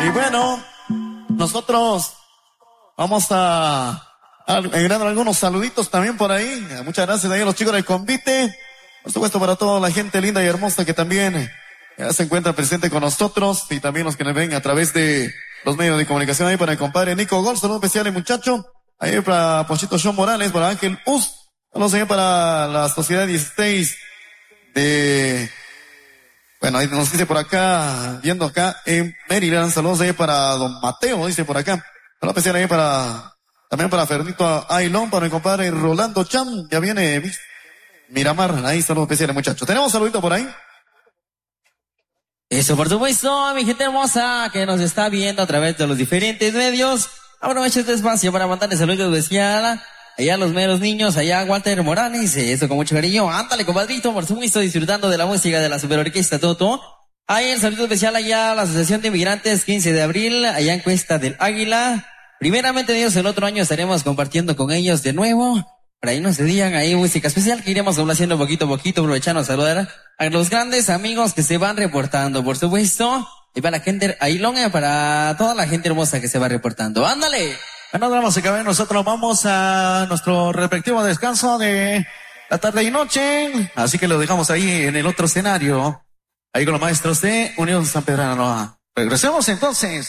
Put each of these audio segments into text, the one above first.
Y bueno, nosotros vamos a agregar algunos saluditos también por ahí. Muchas gracias ahí a los chicos del convite. Por supuesto para toda la gente linda y hermosa que también ya se encuentra presente con nosotros y también los que nos ven a través de los medios de comunicación ahí para el compadre Nico Gol, saludos especiales muchacho. Ahí para Ponchito Sean Morales, para Ángel Us, saludos ahí para la Sociedad 16 de... Bueno, ahí nos dice por acá, viendo acá en Maryland, saludos ahí para don Mateo, dice por acá. Saludos especial ahí también para Fernito Ailón, para mi compadre Rolando Chan, ya viene Miramar, ahí saludos especiales muchachos. ¿Tenemos saludito por ahí? Eso, por supuesto, mi gente hermosa que nos está viendo a través de los diferentes medios. Aprovecho este espacio para mandarle saludos especial allá a los meros niños, allá a Walter Morales, eso con mucho cariño. Ándale, compadrito, por supuesto, disfrutando de la música de la Super Orquesta Toto. Ahí el saludo especial allá a la Asociación de Inmigrantes, 15 de abril, allá en Cuesta del Águila. Primeramente Dios, el otro año estaremos compartiendo con ellos de nuevo. Por ahí nos digan ahí música especial que iremos haciendo poquito a poquito, aprovechando a saludar a los grandes amigos que se van reportando, por supuesto. Y para la gente Ailón, para toda la gente hermosa que se va reportando. ¡Ándale! Bueno, damas y caballeros, nosotros vamos a nuestro respectivo descanso de la tarde y noche. Así que lo dejamos ahí en el otro escenario. Ahí con los maestros de Unión San Pedrano. Regresemos entonces.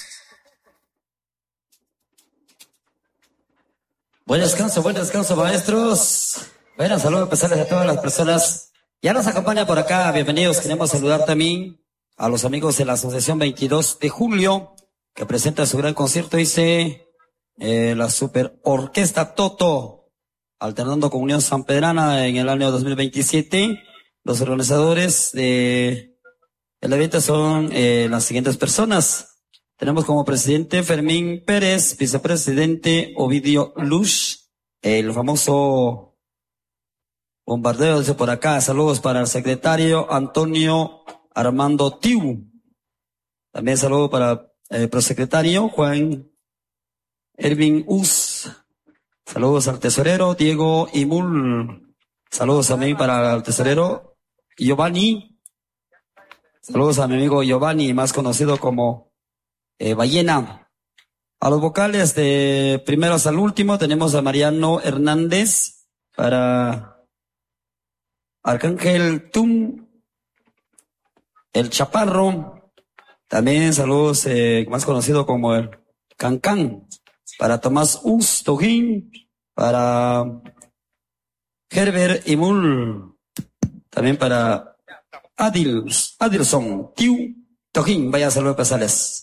Buen descanso, maestros. Bueno, saludos especiales a todas las personas. Ya nos acompaña por acá, bienvenidos. Queremos saludar también a los amigos de la Asociación 22 de Julio, que presenta su gran concierto, dice la Super Orquesta Toto, alternando con Unión San Pedrana en el año 2027. Los organizadores del evento son las siguientes personas. Tenemos como presidente Fermín Pérez, vicepresidente Ovidio Lush, el famoso bombardeo dice por acá. Saludos para el secretario Antonio Armando Tiu. También saludo para el prosecretario Juan Ervin Us. Saludos al tesorero Diego Imul. Saludos también para el tesorero Giovanni. Saludos a mi amigo Giovanni, más conocido como Ballena. A los vocales de primeros al último tenemos a Mariano Hernández, para Arcángel Tum, el Chaparro. También saludos, más conocido como el Cancán, para Tomás Tojín, para Herbert Imul, también para Adilson Tiu Tojín. Vaya saludos especiales.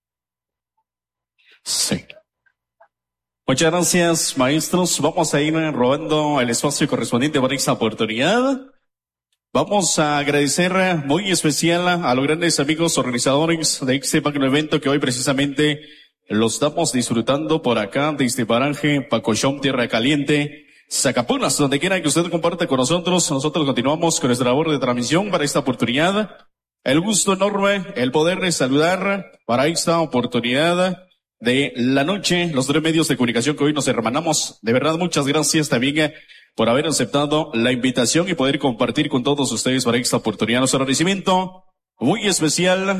Sí. Muchas gracias, maestros. Vamos a ir robando el espacio correspondiente para esta oportunidad. Vamos a agradecer muy especial a los grandes amigos organizadores de este magno evento que hoy precisamente lo estamos disfrutando por acá desde Paraje, Pacochón, Tierra Caliente, Zacapunas, donde quiera que usted comparte con nosotros. Nosotros continuamos con nuestra labor de transmisión para esta oportunidad. El gusto enorme, el poder saludar para esta oportunidad de la noche, los 3 medios de comunicación que hoy nos hermanamos. De verdad, muchas gracias también por haber aceptado la invitación y poder compartir con todos ustedes para esta oportunidad. Nuestro agradecimiento muy especial